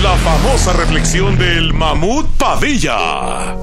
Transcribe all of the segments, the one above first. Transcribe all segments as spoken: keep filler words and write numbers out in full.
La famosa reflexión del Mamut Padilla.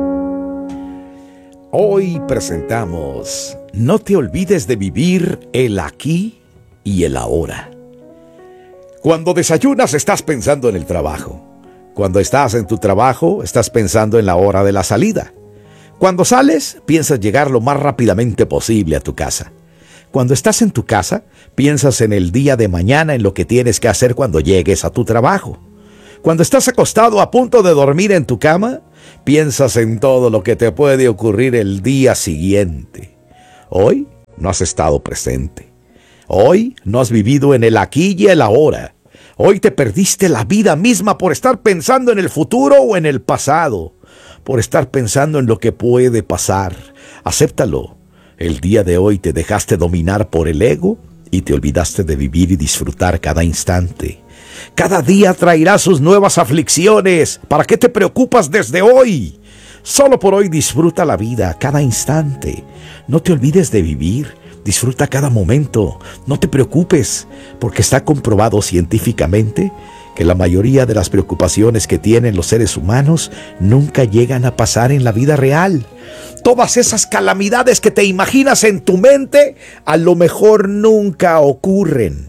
Hoy presentamos: no te olvides de vivir el aquí y el ahora. Cuando desayunas estás pensando en el trabajo. Cuando estás en tu trabajo estás pensando en la hora de la salida. Cuando sales piensas llegar lo más rápidamente posible a tu casa. Cuando estás en tu casa piensas en el día de mañana, en lo que tienes que hacer cuando llegues a tu trabajo. Cuando estás acostado a punto de dormir en tu cama, piensas en todo lo que te puede ocurrir el día siguiente. Hoy no has estado presente. Hoy no has vivido en el aquí y el ahora. Hoy te perdiste la vida misma por estar pensando en el futuro o en el pasado, por estar pensando en lo que puede pasar. Acéptalo. El día de hoy te dejaste dominar por el ego y te olvidaste de vivir y disfrutar cada instante. Cada día traerá sus nuevas aflicciones. ¿Para qué te preocupas desde hoy? Solo por hoy disfruta la vida, cada instante. No te olvides de vivir. Disfruta cada momento. No te preocupes, porque está comprobado científicamente que la mayoría de las preocupaciones que tienen los seres humanos nunca llegan a pasar en la vida real. Todas esas calamidades que te imaginas en tu mente, a lo mejor nunca ocurren.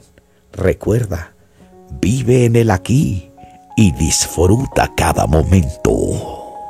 Recuerda, vive en el aquí y disfruta cada momento.